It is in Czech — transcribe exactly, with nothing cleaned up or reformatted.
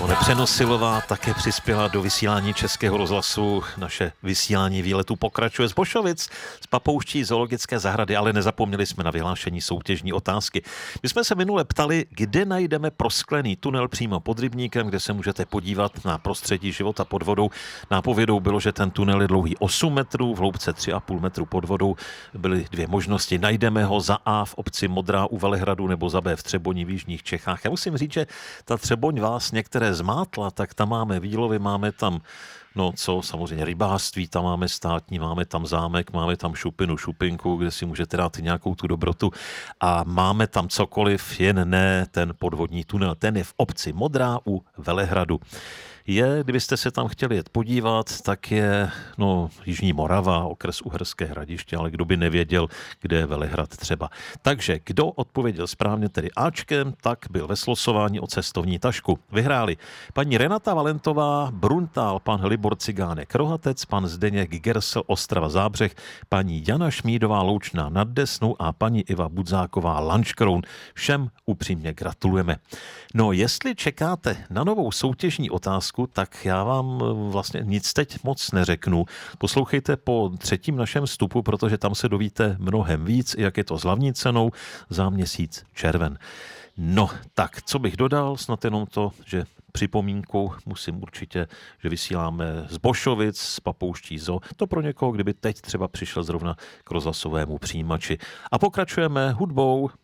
Simone Přenosilová také přispěla do vysílání Českého rozhlasu. Naše vysílání výletu pokračuje z Bošovic, z papouští zoologické zahrady, ale nezapomněli jsme na vyhlášení soutěžní otázky. My jsme se minule ptali, kde najdeme prosklený tunel přímo pod rybníkem, kde se můžete podívat na prostředí života pod vodou. Nápovědou bylo, že ten tunel je dlouhý osm metrů, v hloubce tři a půl metru pod vodou. Byly dvě možnosti. Najdeme ho za A v obci Modrá u Velehradu nebo za B v Třeboni v jižních Čechách. Já musím říct, že ta Třeboň vás některé zmátla, tak tam máme výlovy, máme tam, no co, samozřejmě rybářství, tam máme státní, máme tam zámek, máme tam šupinu, šupinku, kde si můžete dát nějakou tu dobrotu a máme tam cokoliv, jen ne ten podvodní tunel. Ten je v obci Modrá u Velehradu. Je, kdybyste se tam chtěli jet podívat, tak je, no, Jižní Morava, okres Uherské Hradiště, ale kdo by nevěděl, kde je Velehrad třeba. Takže kdo odpověděl správně, tedy Ačkem, tak byl ve slosování o cestovní tašku. Vyhráli paní Renata Valentová, Bruntál, pan Libor Cigánek Rohatec, pan Zdeněk Gersel Ostrava Zábřeh, paní Jana Šmídová Loučná nad Desnou a paní Iva Budzáková Lanškroun. Všem upřímně gratulujeme. No, jestli čekáte na novou soutěžní otázku, tak já vám vlastně nic teď moc neřeknu. Poslouchejte po třetím našem vstupu, protože tam se dovíte mnohem víc, jak je to s hlavní cenou za měsíc červen. No, tak, co bych dodal, snad jenom to, že připomínku musím určitě, že vysíláme z Bošovic, z papouští zoo. To pro někoho, kdyby teď třeba přišel zrovna k rozhlasovému přijímači. A pokračujeme hudbou.